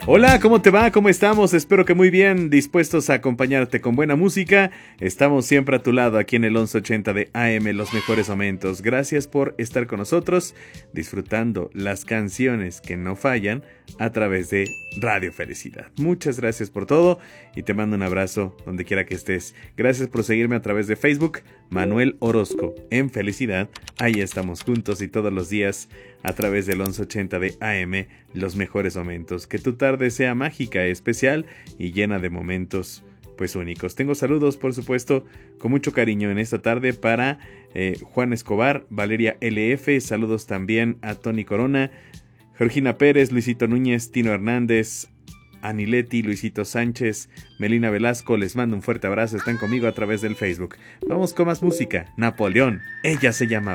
Hola, ¿cómo te va? ¿Cómo estamos? Espero que muy bien, dispuestos a acompañarte con buena música. Estamos siempre a tu lado aquí en el 1180 de AM, los mejores momentos. Gracias por estar con nosotros, disfrutando las canciones que no fallan a través de Radio Felicidad. Muchas gracias por todo y te mando un abrazo donde quiera que estés. Gracias por seguirme a través de Facebook, Manuel Orozco en Felicidad. Ahí estamos juntos y todos los días a través del 1180 de AM, los mejores momentos. Que tu tarde sea mágica, especial y llena de momentos pues únicos. Tengo saludos, por supuesto, con mucho cariño en esta tarde para Juan Escobar, Valeria LF, saludos también a Tony Corona, Georgina Pérez, Luisito Núñez, Tino Hernández, Aniletti, Luisito Sánchez, Melina Velasco, les mando un fuerte abrazo, están conmigo a través del Facebook. Vamos con más música. Napoleón, ella se llamaba.